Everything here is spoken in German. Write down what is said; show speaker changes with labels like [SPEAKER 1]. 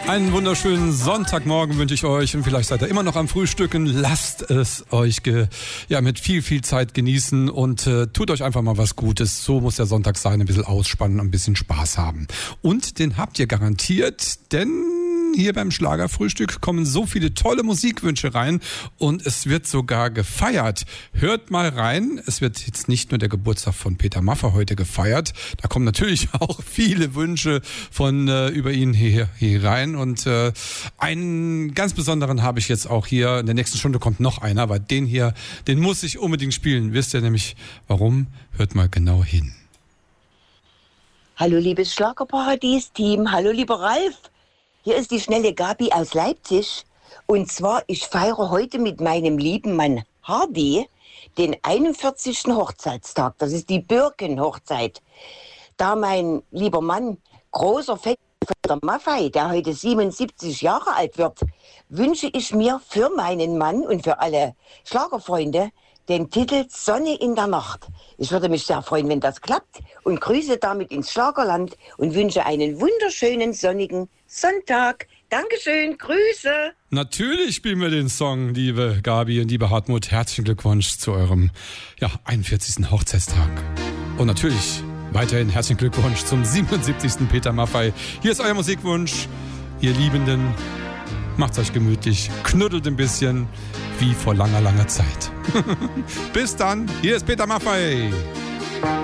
[SPEAKER 1] Einen wunderschönen Sonntagmorgen wünsche ich euch und vielleicht seid ihr immer noch am Frühstücken. Lasst es euch mit viel Zeit genießen und tut euch einfach mal was Gutes. So muss der Sonntag sein, ein bisschen ausspannen, ein bisschen Spaß haben. Und den habt ihr garantiert, denn hier beim Schlagerfrühstück kommen so viele tolle Musikwünsche rein und es wird sogar gefeiert. Hört mal rein, es wird jetzt nicht nur der Geburtstag von Peter Maffay heute gefeiert, da kommen natürlich auch viele Wünsche von über ihn hier rein und einen ganz besonderen habe ich jetzt auch hier. In der nächsten Stunde kommt noch einer, aber den hier, den muss ich unbedingt spielen. Wisst ihr nämlich warum? Hört mal genau hin.
[SPEAKER 2] Hallo liebes Schlagerparadies-Team, hallo lieber Ralf. Hier ist die schnelle Gabi aus Leipzig. Und zwar, ich feiere heute mit meinem lieben Mann Hardy den 41. Hochzeitstag. Das ist die Birkenhochzeit. Da mein lieber Mann großer Fan von der Maffay, der heute 77 Jahre alt wird, wünsche ich mir für meinen Mann und für alle Schlagerfreunde den Titel Sonne in der Nacht. Ich würde mich sehr freuen, wenn das klappt und grüße damit ins Schlagerland und wünsche einen wunderschönen sonnigen Sonntag. Dankeschön, Grüße.
[SPEAKER 1] Natürlich spielen wir den Song, liebe Gabi und liebe Hartmut. Herzlichen Glückwunsch zu eurem 41. Hochzeitstag. Und natürlich weiterhin herzlichen Glückwunsch zum 77. Peter Maffay. Hier ist euer Musikwunsch, ihr Liebenden. Macht's euch gemütlich, knuddelt ein bisschen, wie vor langer Zeit. Bis dann, hier ist Peter Maffay.